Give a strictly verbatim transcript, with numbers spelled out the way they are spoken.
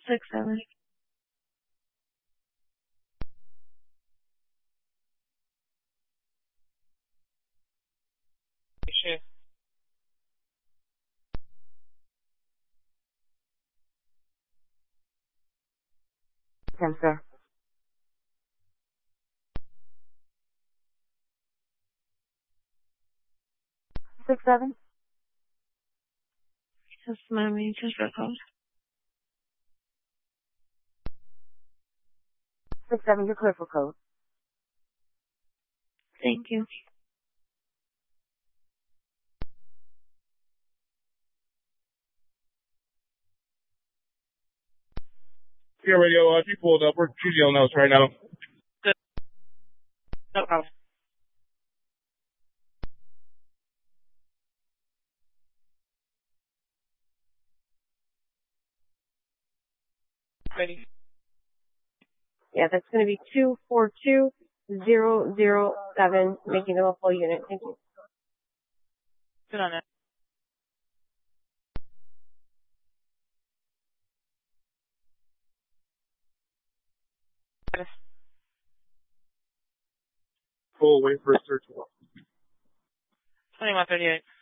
Six seven. Sure. Ten, sir. Six seven. Yes, ma'am. You just record. Six seven. You're clear for code. Thank you. Yeah, radio. Uh, you pulled up. We're two deal notes right now. Good. No problem. Ready. Yeah, that's going to be two four two zero zero seven, making them a full unit. Thank you. Good on it. Full wait for a search warrant. twenty-one thirty-eight.